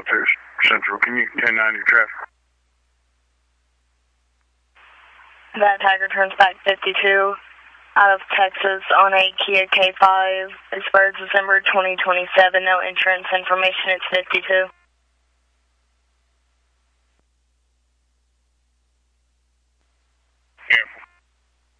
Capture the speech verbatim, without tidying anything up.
two Central. Can you ten nine your traffic? That Tiger turns back fifty-two out of Texas on a Kia K five. Expired December twenty twenty-seven. No insurance information. It's fifty-two.